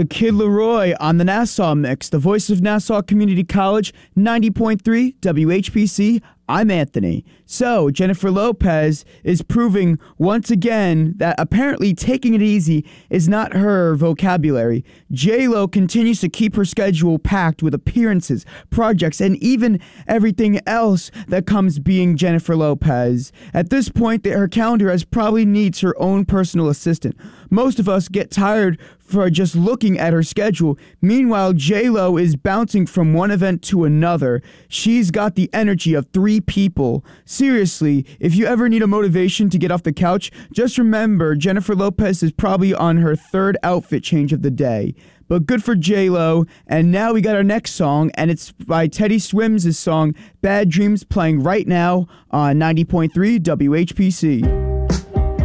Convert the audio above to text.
the Kid Leroy on the Nassau Mix, the voice of Nassau Community College, 90.3 WHPC. I'm Anthony. So, Jennifer Lopez is proving once again that apparently taking it easy is not her vocabulary. J-Lo continues to keep her schedule packed with appearances, projects, and even everything else that comes being Jennifer Lopez. At this point, her calendar has probably needs her own personal assistant. Most of us get tired for just looking at her schedule. Meanwhile, J-Lo is bouncing from one event to another. She's got the energy of 3 people. Seriously, if you ever need a motivation to get off the couch, just remember Jennifer Lopez is probably on her 3rd outfit change of the day. But good for J-Lo, and now we got our next song, and it's by Teddy Swims' song Bad Dreams, playing right now on 90.3 WHPC.